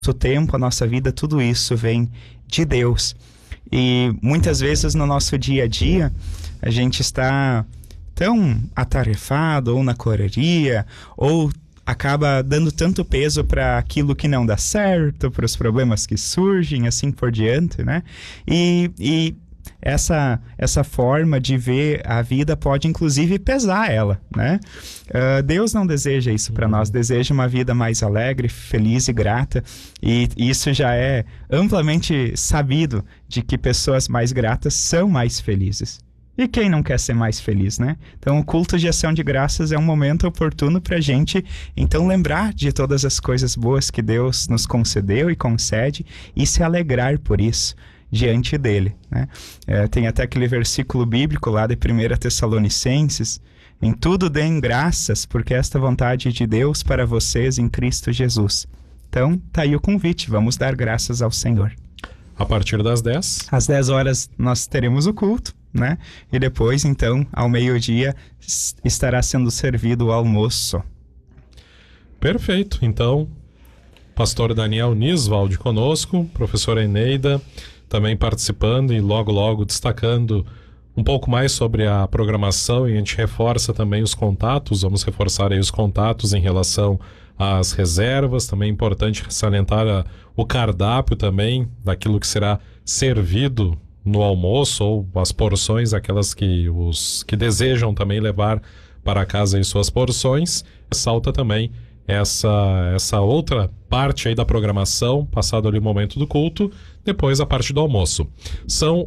nosso tempo, a nossa vida, tudo isso vem de Deus. E muitas vezes no nosso dia a dia, a gente está tão atarefado, ou na correria, ou acaba dando tanto peso para aquilo que não dá certo, para os problemas que surgem, assim por diante, né? E essa forma de ver a vida pode inclusive pesar ela, né? Deus não deseja isso para nós, deseja uma vida mais alegre, feliz e grata, e isso já é amplamente sabido de que pessoas mais gratas são mais felizes. E quem não quer ser mais feliz, né? Então o culto de ação de graças é um momento oportuno para a gente, então, lembrar de todas as coisas boas que Deus nos concedeu e concede e se alegrar por isso diante dele, né? Tem até aquele versículo bíblico lá de 1 Tessalonicenses: em tudo deem graças, porque esta vontade de Deus para vocês em Cristo Jesus. Então, tá aí o convite, vamos dar graças ao Senhor. A partir das 10? Às 10 horas nós teremos o culto, né? E depois, então, ao meio-dia, estará sendo servido o almoço. Perfeito. Então, pastor Daniel Niswald conosco, professora Eneida também participando e logo destacando um pouco mais sobre a programação, e a gente reforça também os contatos, vamos reforçar aí os contatos em relação às reservas. Também é importante salientar o cardápio também daquilo que será servido no almoço, ou as porções, aquelas que os que desejam também levar para casa em suas porções. Ressalta também essa outra parte aí da programação, passado ali o momento do culto, depois a parte do almoço. São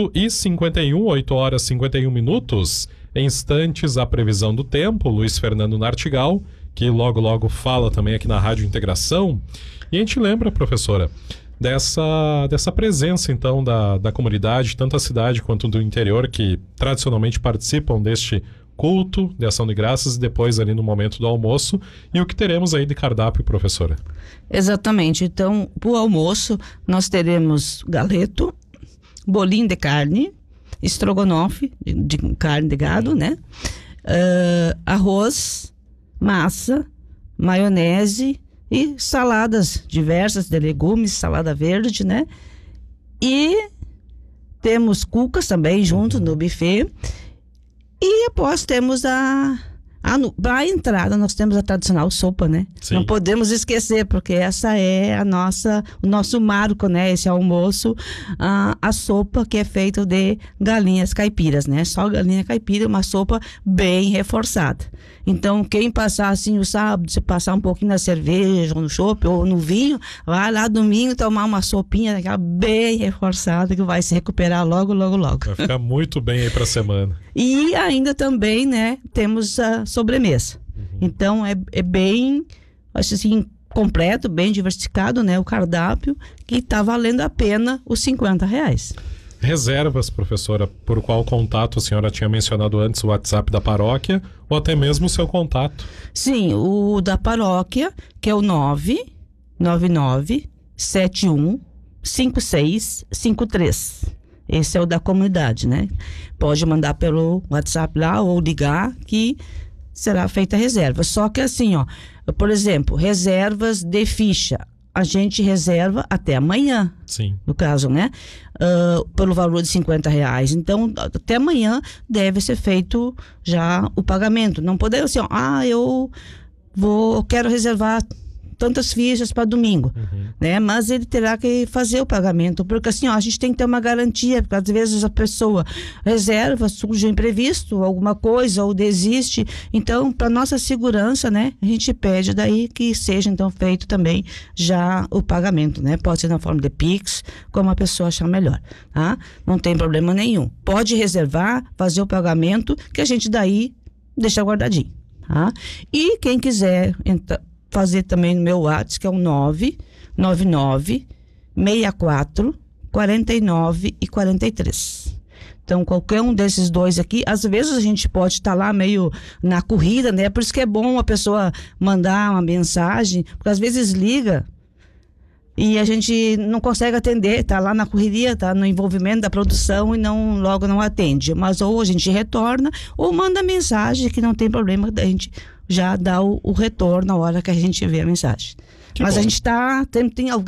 8h51, 8 horas e 51 minutos, em instantes a previsão do tempo, Luiz Fernando Nartigal, que logo fala também aqui na Rádio Integração. E a gente lembra, professora, dessa presença então da comunidade, tanto a cidade quanto do interior, que tradicionalmente participam deste culto de ação de graças, e depois ali no momento do almoço. E o que teremos aí de cardápio, professora? Exatamente. Então, para o almoço, nós teremos galeto, bolinho de carne, estrogonofe de carne de gado, né? Arroz, massa, maionese e saladas diversas de legumes, salada verde, né? E temos cucas também junto no buffet. E após temos para a entrada nós temos a tradicional sopa, né? Sim. Não podemos esquecer, porque essa é o nosso marco, né? Esse almoço, a sopa que é feita de galinhas caipiras, né? Só galinha caipira, uma sopa bem reforçada. Então, quem passar assim o sábado, se passar um pouquinho na cerveja, ou no chopp, ou no vinho, vai lá domingo tomar uma sopinha daquela bem reforçada, que vai se recuperar logo. Vai ficar muito bem aí para a semana. E ainda também, né, temos a sobremesa. Então, é bem, acho assim, completo, bem diversificado, né, o cardápio, que está valendo a pena os R$50. Reservas, professora, por qual contato a senhora tinha mencionado antes, o WhatsApp da paróquia, ou até mesmo o seu contato? Sim, o da paróquia, que é o 999-71-5653. Esse é o da comunidade, né? Pode mandar pelo WhatsApp lá ou ligar, que será feita a reserva. Só que assim, ó, por exemplo, reservas de ficha, a gente reserva até amanhã. Sim. No caso, né? Pelo valor de R$50. Então, até amanhã deve ser feito já o pagamento. Não podemos assim, ó, eu quero reservar tantas fichas para domingo, né? Mas ele terá que fazer o pagamento, porque assim, ó, a gente tem que ter uma garantia, porque às vezes a pessoa reserva, surge um imprevisto, alguma coisa, ou desiste. Então, para nossa segurança, né, a gente pede daí que seja então feito também já o pagamento, né? Pode ser na forma de Pix, como a pessoa achar melhor, tá? Não tem problema nenhum. Pode reservar, fazer o pagamento, que a gente daí deixa guardadinho, tá? E quem quiser fazer também no meu WhatsApp, que é o 999-64-49 e 43. Então, qualquer um desses dois aqui, às vezes a gente pode estar lá meio na corrida, né? Por isso que é bom a pessoa mandar uma mensagem, porque às vezes liga e a gente não consegue atender, tá lá na correria, tá no envolvimento da produção e logo não atende. Mas ou a gente retorna ou manda mensagem, que não tem problema, a gente já dá o retorno na hora que a gente vê a mensagem. Que Mas bom. a gente tem alguém